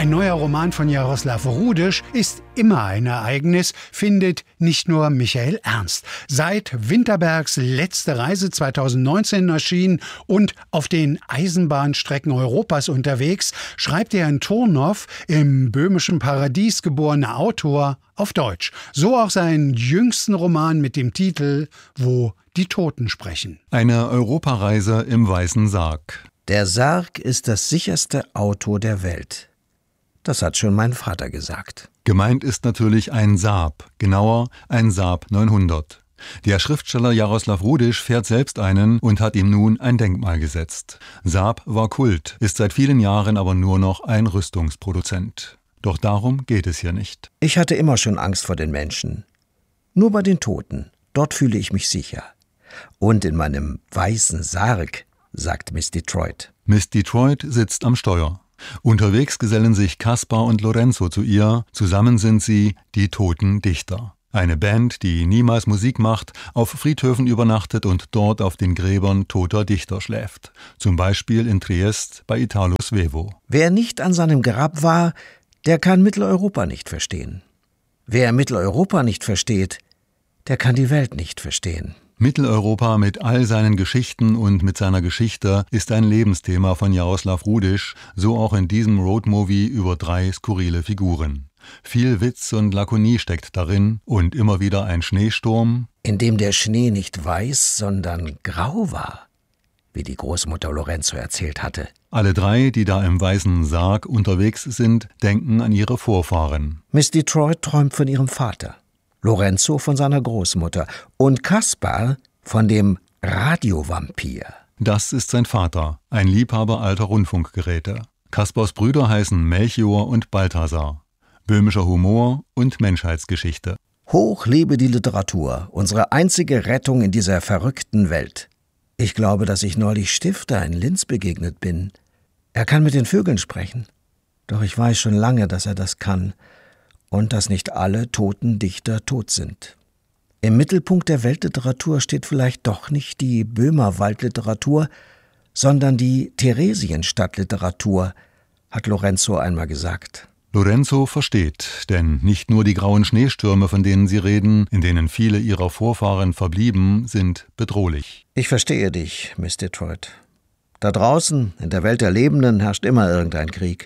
Ein neuer Roman von Jaroslav Rudisch ist immer ein Ereignis, findet nicht nur Michael Ernst. Seit Winterbergs letzte Reise 2019 erschienen und auf den Eisenbahnstrecken Europas unterwegs, schreibt er in Turnow, im böhmischen Paradies geborener Autor, auf Deutsch. So auch seinen jüngsten Roman mit dem Titel »Wo die Toten sprechen«. Eine Europareise im Weißen Sarg. Der Sarg ist das sicherste Auto der Welt. Das hat schon mein Vater gesagt. Gemeint ist natürlich ein Saab, genauer ein Saab 900. Der Schriftsteller Jaroslav Rudisch fährt selbst einen und hat ihm nun ein Denkmal gesetzt. Saab war Kult, ist seit vielen Jahren aber nur noch ein Rüstungsproduzent. Doch darum geht es hier nicht. Ich hatte immer schon Angst vor den Menschen. Nur bei den Toten, dort fühle ich mich sicher. Und in meinem weißen Sarg, sagt Miss Detroit. Miss Detroit sitzt am Steuer. Unterwegs gesellen sich Kaspar und Lorenzo zu ihr. Zusammen sind sie die Toten Dichter. Eine Band, die niemals Musik macht, auf Friedhöfen übernachtet und dort auf den Gräbern toter Dichter schläft. Zum Beispiel in Triest bei Italo Svevo. Wer nicht an seinem Grab war, der kann Mitteleuropa nicht verstehen. Wer Mitteleuropa nicht versteht, der kann die Welt nicht verstehen. Mitteleuropa mit all seinen Geschichten und mit seiner Geschichte ist ein Lebensthema von Jaroslav Rudisch, so auch in diesem Roadmovie über 3 skurrile Figuren. Viel Witz und Lakonie steckt darin und immer wieder ein Schneesturm, in dem der Schnee nicht weiß, sondern grau war, wie die Großmutter Lorenzo erzählt hatte. Alle 3, die da im Weißen Sarg unterwegs sind, denken an ihre Vorfahren. Miss Detroit träumt von ihrem Vater. Lorenzo von seiner Großmutter und Kaspar von dem Radiovampir. Das ist sein Vater, ein Liebhaber alter Rundfunkgeräte. Kaspars Brüder heißen Melchior und Balthasar. Böhmischer Humor und Menschheitsgeschichte. Hoch lebe die Literatur, unsere einzige Rettung in dieser verrückten Welt. Ich glaube, dass ich neulich Stifter in Linz begegnet bin. Er kann mit den Vögeln sprechen. Doch ich weiß schon lange, dass er das kann. Und dass nicht alle toten Dichter tot sind. Im Mittelpunkt der Weltliteratur steht vielleicht doch nicht die Böhmerwaldliteratur, sondern die Theresienstadtliteratur, hat Lorenzo einmal gesagt. Lorenzo versteht, denn nicht nur die grauen Schneestürme, von denen sie reden, in denen viele ihrer Vorfahren verblieben, sind bedrohlich. Ich verstehe dich, Miss Detroit. Da draußen, in der Welt der Lebenden, herrscht immer irgendein Krieg.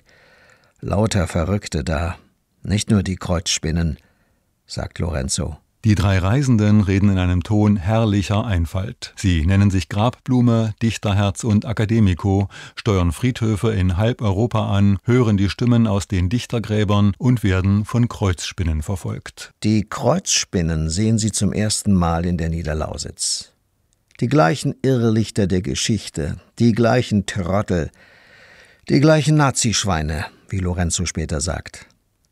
Lauter Verrückte da. Nicht nur die Kreuzspinnen, sagt Lorenzo. Die 3 Reisenden reden in einem Ton herrlicher Einfalt. Sie nennen sich Grabblume, Dichterherz und Akademiko, steuern Friedhöfe in halb Europa an, hören die Stimmen aus den Dichtergräbern und werden von Kreuzspinnen verfolgt. Die Kreuzspinnen sehen sie zum ersten Mal in der Niederlausitz. Die gleichen Irrlichter der Geschichte, die gleichen Trottel, die gleichen Nazischweine, wie Lorenzo später sagt.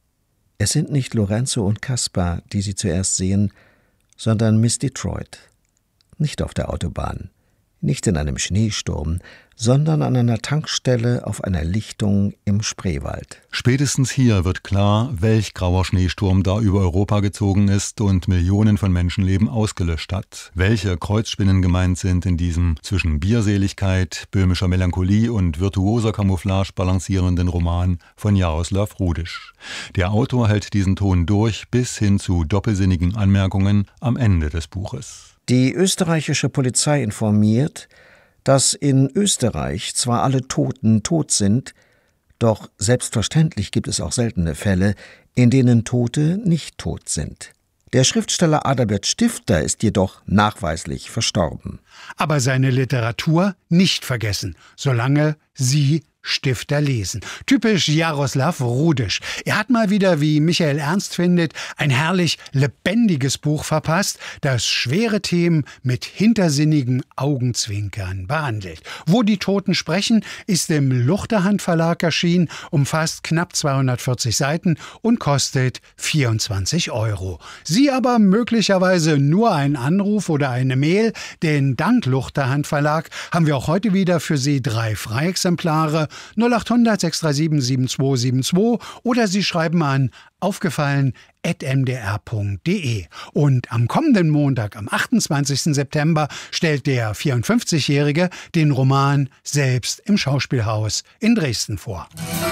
Es sind nicht Lorenzo und Kaspar, die sie zuerst sehen, sondern Miss Detroit. Nicht auf der Autobahn, nicht in einem Schneesturm, sondern an einer Tankstelle auf einer Lichtung im Spreewald. Spätestens hier wird klar, welch grauer Schneesturm da über Europa gezogen ist und Millionen von Menschenleben ausgelöscht hat. Welche Kreuzspinnen gemeint sind in diesem zwischen Bierseligkeit, böhmischer Melancholie und virtuoser Camouflage balancierenden Roman von Jaroslav Rudisch. Der Autor hält diesen Ton durch bis hin zu doppelsinnigen Anmerkungen am Ende des Buches. Die österreichische Polizei informiert, dass in Österreich zwar alle Toten tot sind, doch selbstverständlich gibt es auch seltene Fälle, in denen Tote nicht tot sind. Der Schriftsteller Adalbert Stifter ist jedoch nachweislich verstorben. Aber seine Literatur nicht vergessen, solange Sie Stifter lesen. Typisch Jaroslav Rudisch. Er hat mal wieder, wie Michael Ernst findet, ein herrlich lebendiges Buch verpasst, das schwere Themen mit hintersinnigen Augenzwinkern behandelt. Wo die Toten sprechen, ist im Luchterhand Verlag erschienen, umfasst knapp 240 Seiten und kostet 24 €. Sie aber möglicherweise nur einen Anruf oder eine Mail, denn dank Luchterhand Verlag haben wir auch heute wieder für Sie 3 Freiexemplare 0800 637 7272 oder Sie schreiben an aufgefallen@mdr.de. Und am kommenden Montag, am 28. September, stellt der 54-Jährige den Roman Selbst im Schauspielhaus in Dresden vor.